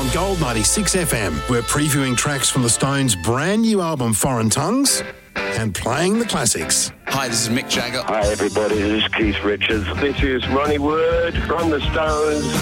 On Gold 96 FM, we're previewing tracks from the Stones' brand new album Foreign Tongues and playing the classics. Hi, this is Mick Jagger. Hi everybody, this is Keith Richards. This is Ronnie Wood from the Stones.